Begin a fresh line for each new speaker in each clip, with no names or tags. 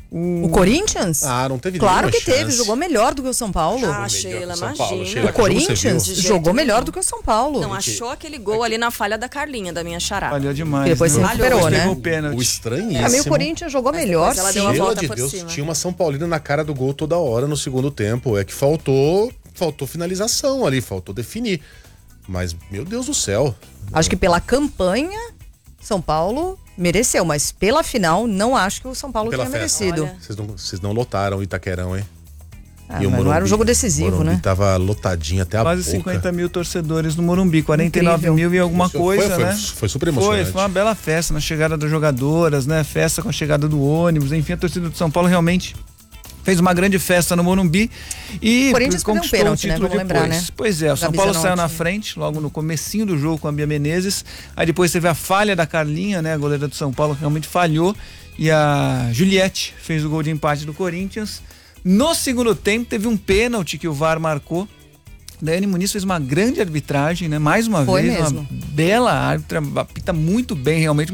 O Corinthians?
Não teve
Claro que
chance.
teve, jogou melhor do que o São Paulo.
Sheila,
São Paulo.
imagina.
Sheila,
O Corinthians jogou melhor do que o São Paulo.
Não, achou aquele gol ali na falha da Carlinha, da minha xará.
Falhou demais.
Depois se recuperou, né?
O pênalti.
O estranhíssimo.
Meio Corinthians jogou melhor,
ela
sim.
deu a
Pelo
volta
de
por
Deus,
cima.
tinha uma São Paulina na cara do gol toda hora no segundo tempo. É que faltou finalização ali, faltou definir. Mas, meu Deus do céu.
Acho que pela campanha, São Paulo mereceu, mas pela final, não acho que o São Paulo
Pela
tenha
festa.
merecido.
Vocês não lotaram o Itaquerão, hein?
Mas não era um jogo decisivo, né?
Tava lotadinho até a boca.
Quase 50 mil torcedores no Morumbi, 49 mil e alguma coisa, né?
Foi super emocionante.
Foi uma bela festa na chegada das jogadoras, né? Festa com a chegada do ônibus, enfim, a torcida do São Paulo realmente fez uma grande festa no Morumbi e
Corinthians
conquistou
perdeu um
o
pênalti, né?
título
Vamos
depois.
lembrar, né?
Pois é, o São
Gabi
Paulo
Zanotti.
saiu na frente logo no comecinho do jogo com a Bia Menezes, aí depois teve a falha da Carlinha, né? A goleira do São Paulo realmente falhou e a Juliette fez o gol de empate do Corinthians. No segundo tempo teve um pênalti que o VAR marcou. Daiane Muniz fez uma grande arbitragem, né? Mais uma
Foi
vez,
mesmo.
uma bela árbitra, apita muito bem, realmente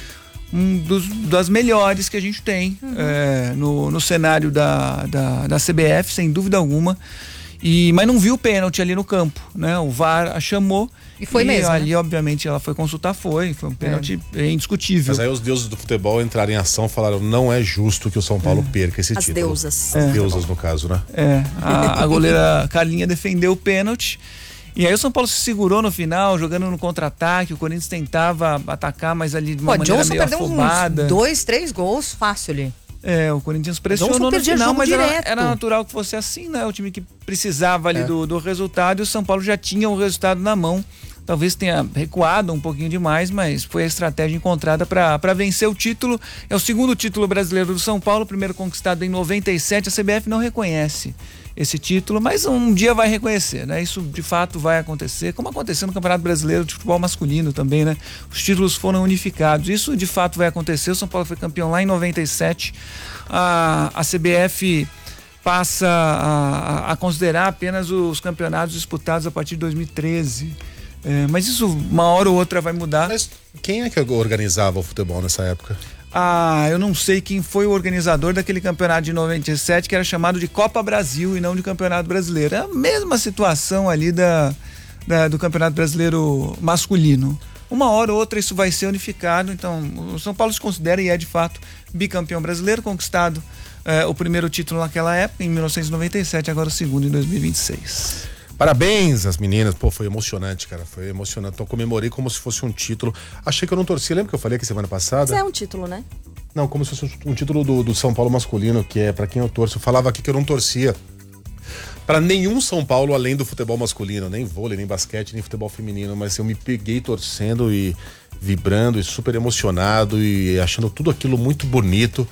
das melhores que a gente tem no cenário da CBF, sem dúvida alguma. Mas não viu o pênalti ali no campo, né? O VAR a chamou.
E foi mesmo,
ali,
né?
obviamente, ela foi consultar, foi um pênalti indiscutível.
Mas aí os deuses do futebol entraram em ação e falaram: não é justo que o São Paulo perca esse
As
título.
deusas.
As deusas, no caso, né?
A goleira Carlinha defendeu o pênalti. E aí o São Paulo se segurou no final, jogando no contra-ataque. O Corinthians tentava atacar, mas ali de uma maneira
Johnson
meio
perdeu
afobada.
uns 2, 3 gols fácil ali.
O Corinthians pressionou
Johnson
no
perdia
final,
jogo
mas
direto.
era natural que fosse assim, né? O time que precisava ali do resultado, e o São Paulo já tinha o resultado na mão. Talvez tenha recuado um pouquinho demais, mas foi a estratégia encontrada para vencer o título. É o segundo título brasileiro do São Paulo, primeiro conquistado em 97. A CBF não reconhece esse título, mas um dia vai reconhecer, né? Isso de fato vai acontecer, como aconteceu no Campeonato Brasileiro de Futebol Masculino também, né? Os títulos foram unificados, isso de fato vai acontecer. O São Paulo foi campeão lá em 97, a CBF passa a considerar apenas os campeonatos disputados a partir de 2013, mas isso uma hora ou outra vai mudar.
Mas quem é que organizava o futebol nessa época?
Eu não sei quem foi o organizador daquele campeonato de 97, que era chamado de Copa Brasil e não de Campeonato Brasileiro. É a mesma situação ali do Campeonato Brasileiro masculino. Uma hora ou outra isso vai ser unificado, então o São Paulo se considera, e é de fato, bicampeão brasileiro, conquistado o primeiro título naquela época, em 1997, agora o segundo em 2026.
Parabéns às meninas, foi emocionante, cara, foi emocionante. Então comemorei como se fosse um título. Achei que eu não torcia, lembra que eu falei aqui semana passada?
Mas é um título, né?
Não, como se fosse um título do São Paulo masculino, que é pra quem eu torço. Eu falava aqui que eu não torcia pra nenhum São Paulo além do futebol masculino, nem vôlei, nem basquete, nem futebol feminino, mas eu me peguei torcendo e vibrando e super emocionado e achando tudo aquilo muito bonito.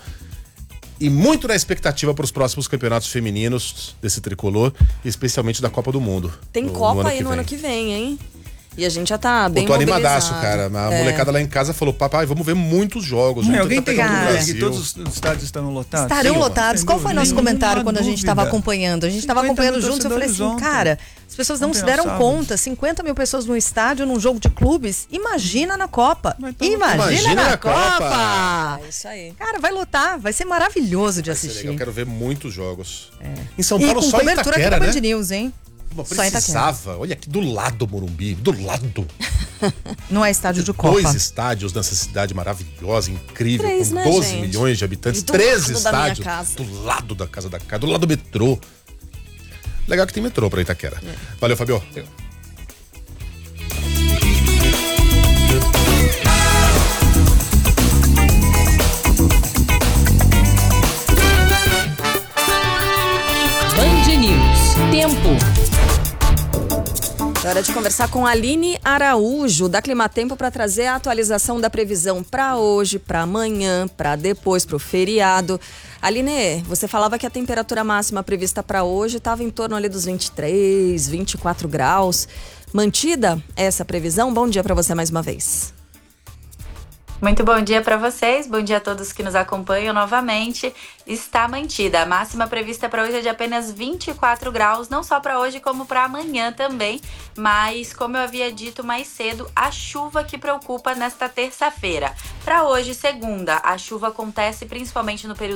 E muito na expectativa para os próximos campeonatos femininos desse tricolor, especialmente da Copa do Mundo.
Tem Copa aí no ano que vem, hein? E a gente já tá bem
mobilizado.
animadaço,
cara. A molecada lá em casa falou: papai, vamos ver muitos jogos.
Alguém tem
dúvida
que todos os estádios estão lotados?
Estarão lotados. Qual foi o nosso comentário quando a gente estava
dúvida.
acompanhando? A gente estava acompanhando juntos, eu falei assim, cara, as pessoas não se deram conta, 50 mil pessoas no estádio, num jogo de clubes, imagina na Copa. Imagina na Copa!
É isso aí.
Cara, vai lotar, vai ser maravilhoso de assistir.
Eu quero ver muitos jogos. Em São Paulo,
e com
só
cobertura
Itaquera,
aqui da
né?
Band News, hein?
Precisava, olha aqui do lado do Morumbi, do lado.
Não é estádio de Copa.
2 estádios nessa cidade maravilhosa, incrível,
3,
com
né,
12
gente?
milhões de habitantes,
E do
13
lado da minha
estádios
casa.
do lado da casa da casa, do lado do metrô. Legal que tem metrô pra Itaquera. Valeu, Fabio.
Band News. Tempo.
É hora de conversar com a Aline Araújo, da Climatempo, para trazer a atualização da previsão para hoje, para amanhã, para depois, para o feriado. Aline, você falava que a temperatura máxima prevista para hoje estava em torno ali dos 23, 24 graus. Mantida essa previsão? Bom dia para você mais uma vez.
Muito bom dia para vocês, bom dia a todos que nos acompanham novamente. Está mantida. A máxima prevista para hoje é de apenas 24 graus, não só para hoje como para amanhã também. Mas, como eu havia dito mais cedo, a chuva que preocupa nesta terça-feira. Para hoje, segunda, a chuva acontece principalmente no período